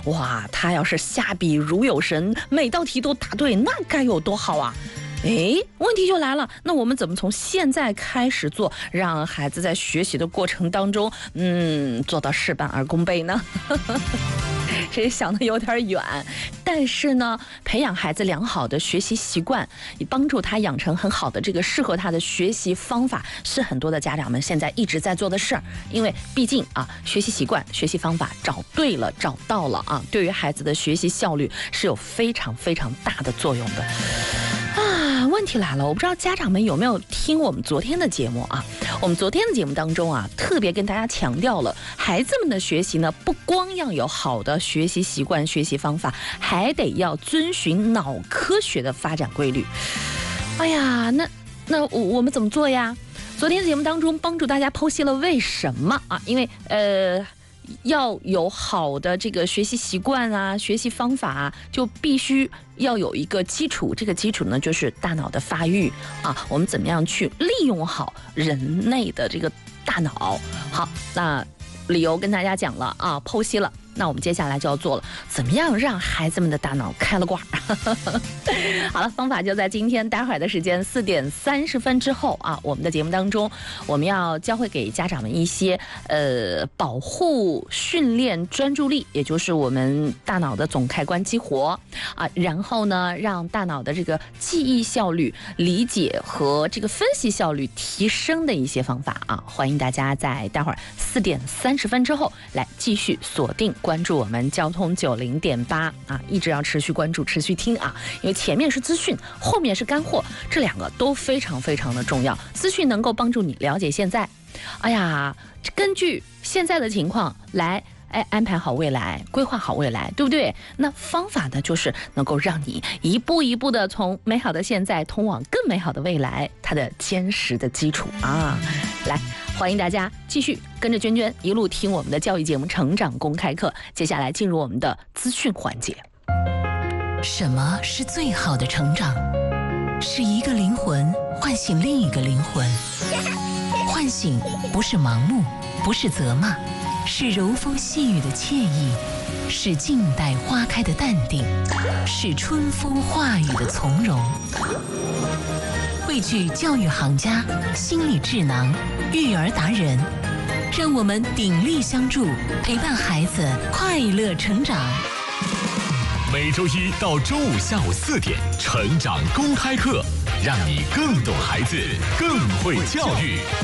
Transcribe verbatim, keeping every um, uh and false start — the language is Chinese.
哇，他要是下笔如有神，每道题都答对，那该有多好啊！哎，问题就来了，那我们怎么从现在开始做，让孩子在学习的过程当中，嗯，做到事半而功倍呢？这想的有点远，但是呢，培养孩子良好的学习习惯，以帮助他养成很好的这个适合他的学习方法，是很多的家长们现在一直在做的事儿。因为毕竟啊，学习习惯、学习方法找对了、找到了啊，对于孩子的学习效率是有非常非常大的作用的。啊，问题来了，我不知道家长们有没有听我们昨天的节目啊？我们昨天的节目当中啊，特别跟大家强调了，孩子们的学习呢，不光要有好的学习习惯、学习方法，还得要遵循脑科学的发展规律。哎呀，那那我我们怎么做呀？昨天的节目当中帮助大家剖析了为什么啊？因为呃。要有好的这个学习习惯啊，学习方法啊，就必须要有一个基础。这个基础呢，就是大脑的发育啊。我们怎么样去利用好人类的这个大脑？好，那理由跟大家讲了啊，剖析了。那我们接下来就要做了，怎么样让孩子们的大脑开了挂？好了，方法就在今天待会儿的时间四点三十分之后啊，我们的节目当中，我们要教会给家长们一些呃保护训练专注力，也就是我们大脑的总开关激活啊，然后呢，让大脑的这个记忆效率、理解和这个分析效率提升的一些方法啊，欢迎大家在待会儿四点三十分之后来继续锁定。关注我们交通九零点八啊，一直要持续关注、持续听啊，因为前面是资讯，后面是干货，这两个都非常非常的重要。资讯能够帮助你了解现在，哎呀，根据现在的情况来，哎，安排好未来，规划好未来，对不对？那方法呢，就是能够让你一步一步的从美好的现在通往更美好的未来，它的坚实的基础啊，来。欢迎大家继续跟着娟娟一路听我们的教育节目《成长公开课》，接下来进入我们的资讯环节。 什么是最好的成长？是一个灵魂唤醒另一个灵魂。唤醒不是盲目，不是责骂，是柔风细雨的惬意，是静待花开的淡定，是春风化雨的从容。汇聚教育行家、心理智囊、育儿达人，让我们鼎力相助，陪伴孩子快乐成长。 每周一到周五下午四点，成长公开课，让你更懂孩子，更会教育。